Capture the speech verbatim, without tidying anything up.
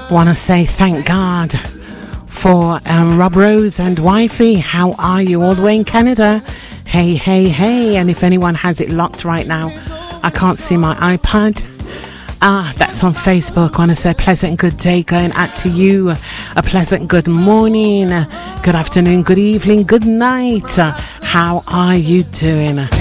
Want to say thank God for um, Rob Rose and Wifey. How are you all the way in Canada? Hey, hey, hey. And if anyone has it locked right now, I can't see my iPad. Ah, that's on Facebook. I want to say pleasant good day going out to you. A pleasant good morning, good afternoon, good evening, good night. How are you doing?